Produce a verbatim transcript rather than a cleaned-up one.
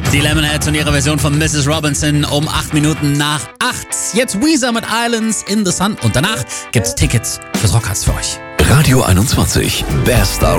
Die Lemonheads und ihre Version von Missus Robinson um acht Minuten nach acht. Jetzt Weezer mit Islands in the Sun und danach gibt's Tickets fürs Rockharz für euch. Radio einundzwanzig, Best